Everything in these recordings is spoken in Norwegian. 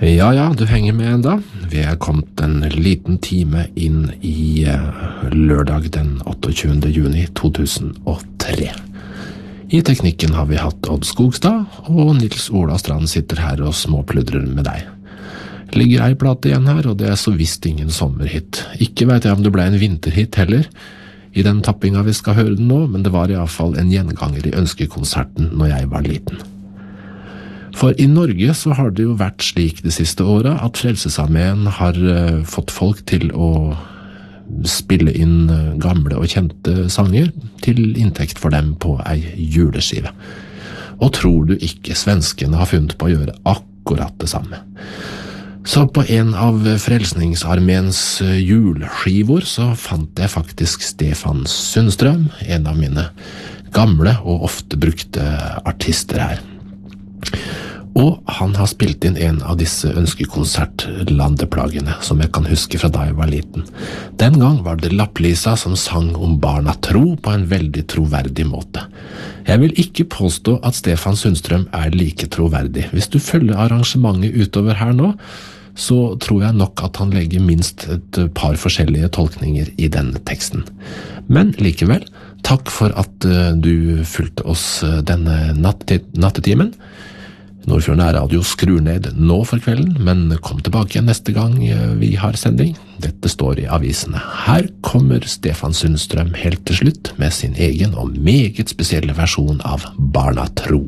Ja, ja, du henger med enda. Vi er kommet en liten time inn i lørdag den 28. juni 2003. I teknikken har vi hatt Odd Skogstad, og Nils Ola Strand sitter her og småpludrer med deg. Ligger ei plate igjen her, og det er så visst ingen sommerhit. Ikke vet jeg om det ble en vinterhit heller, i den tappinga vi skal høre den nå, men det var i alle fall en gjenganger i ønskekonserten når jeg var liten. For i Norge så har det jo vært slik de siste åra at Frelsesarmeen har fått folk til å spille inn gamle og kjente sanger til inntekt for dem på ei juleskive. Og tror du ikke svenskene har funnet på å gjøre akkurat det samme? Så på en av Frelsningsarmeens juleskivor så fant jeg faktisk Stefan Sundström, en av mine gamle og ofte brukte artister her. Og han har spilt inn en av disse ønskekonsertlandeplagene som jeg kan huske fra da jeg var liten. Den gang var det Lapplisa som sang om barna tro på en veldig troverdig måte. Jeg vil ikke påstå at Stefan Sundström er like troverdig. Hvis du følger arrangementet utover her nå, så tror jeg nok at han legger minst et par forskjellige tolkninger i denne teksten. Men likevel, takk for at du fulgte oss denne nattetimen. Nordfjorden Radio skrur ned nå for kvelden, men kom tilbake igjen neste gang vi har sending. Dette står i avisene. Her kommer Stefan Sundström helt til slutt med sin egen og meget spesielle versjon av Barnatro.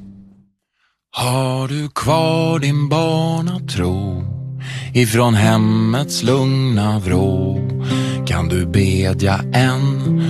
Har du kvar din barnatro ifrån hemmets lugna vrå, kan du bedja en